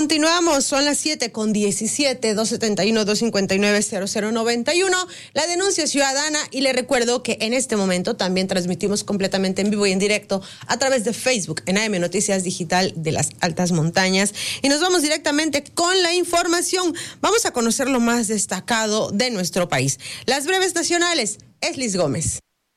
Continuamos, son las 7:17, 271-259-0091. La denuncia ciudadana, y le recuerdo que en este momento también transmitimos completamente en vivo y en directo a través de Facebook en AM Noticias Digital de las Altas Montañas. Y nos vamos directamente con la información. Vamos a conocer lo más destacado de nuestro país. Las breves nacionales, Eslis Gómez.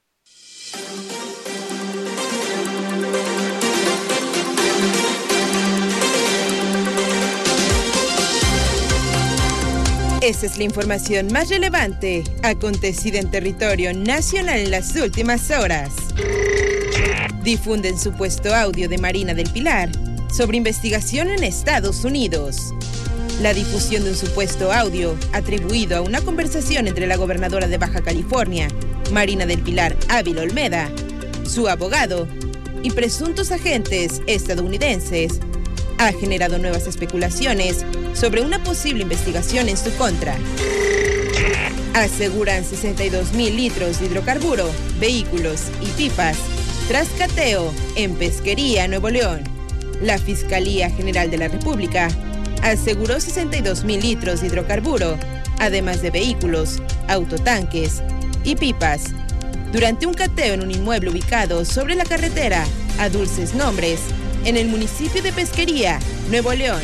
Esa es la información más relevante acontecida en territorio nacional en las últimas horas. Difunden supuesto audio de Marina del Pilar sobre investigación en Estados Unidos. La difusión de un supuesto audio atribuido a una conversación entre la gobernadora de Baja California, Marina del Pilar Ávila Olmeda, su abogado y presuntos agentes estadounidenses ha generado nuevas especulaciones sobre una posible investigación en su contra. Aseguran 62,000 litros de hidrocarburo, vehículos y pipas tras cateo en Pesquería, Nuevo León. La Fiscalía General de la República aseguró 62,000 litros de hidrocarburo, además de vehículos, autotanques y pipas, durante un cateo en un inmueble ubicado sobre la carretera a Dulces Nombres, en el municipio de Pesquería, Nuevo León.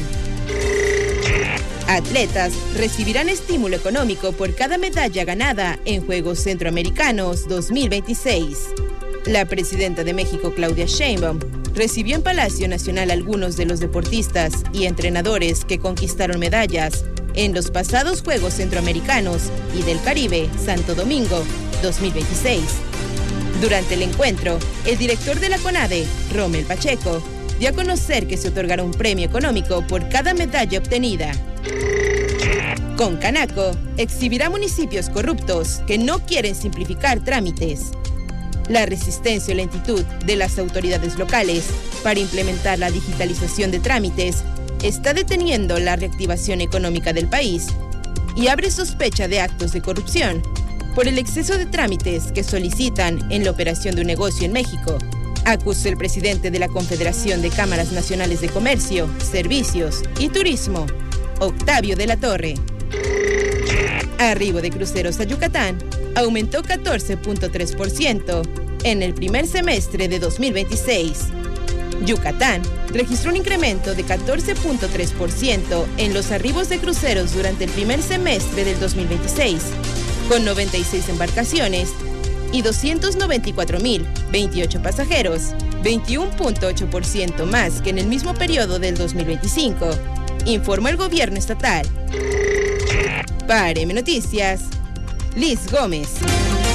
Atletas recibirán estímulo económico por cada medalla ganada en Juegos Centroamericanos 2026. La presidenta de México, Claudia Sheinbaum, recibió en Palacio Nacional a algunos de los deportistas y entrenadores que conquistaron medallas en los pasados Juegos Centroamericanos y del Caribe, Santo Domingo 2026. Durante el encuentro, el director de la CONADE, Rommel Pacheco, dio a conocer que se otorgará un premio económico por cada medalla obtenida. Concanaco exhibirá municipios corruptos que no quieren simplificar trámites. La resistencia o lentitud de las autoridades locales para implementar la digitalización de trámites está deteniendo la reactivación económica del país y abre sospecha de actos de corrupción por el exceso de trámites que solicitan en la operación de un negocio en México, acusó el presidente de la Confederación de Cámaras Nacionales de Comercio, Servicios y Turismo, Octavio de la Torre. Arribo de cruceros a Yucatán aumentó 14.3% en el primer semestre de 2026. Yucatán registró un incremento de 14.3% en los arribos de cruceros durante el primer semestre del 2026, con 96 embarcaciones y 294,028 pasajeros, 21.8% más que en el mismo periodo del 2025, informó el gobierno estatal. Para AM Noticias, Liz Gómez.